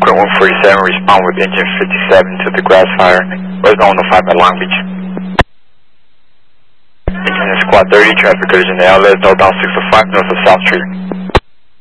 Square 147, respond with engine 57 to the grass fire. Resident 105 at Long Beach. Engine Squad 30, traffic collision, ALS, northbound 605 north of South Street.